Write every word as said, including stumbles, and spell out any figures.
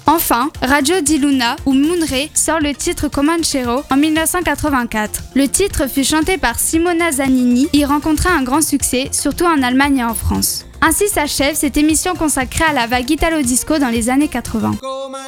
Enfin, Radio di Luna ou Moonray sort le titre Comanchero en dix-neuf cent quatre-vingt-quatre. Le titre fut chanté par Simona Zanini et rencontra un grand succès, surtout en Allemagne et en France. Ainsi s'achève cette émission consacrée à la vague Italo Disco dans les années quatre-vingts.